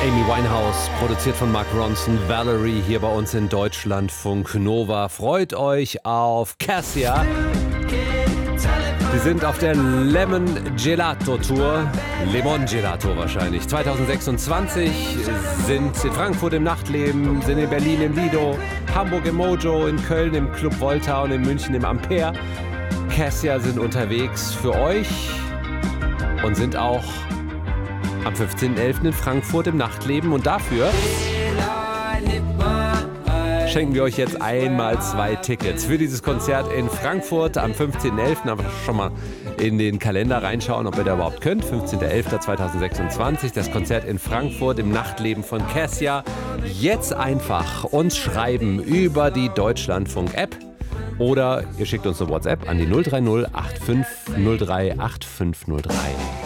Amy Winehouse, produziert von Mark Ronson, Valerie hier bei uns in Deutschlandfunk Nova. Freut euch auf Cassia. Sie sind auf der Lemon Gelato Tour, Lemon Gelato wahrscheinlich. 2026 sind in Frankfurt im Nachtleben, sind in Berlin im Lido, Hamburg im Mojo, in Köln im Club Volta und in München im Ampere. Cassia sind unterwegs für euch und sind auch am 15.11. in Frankfurt im Nachtleben. Und dafür schenken wir euch jetzt einmal 2 Tickets für dieses Konzert in Frankfurt am 15.11. Aber schon mal in den Kalender reinschauen, ob ihr da überhaupt könnt. 15.11.2026, das Konzert in Frankfurt im Nachtleben von Cassia. Jetzt einfach uns schreiben über die Deutschlandfunk-App oder ihr schickt uns eine WhatsApp an die 030 85 03 8503.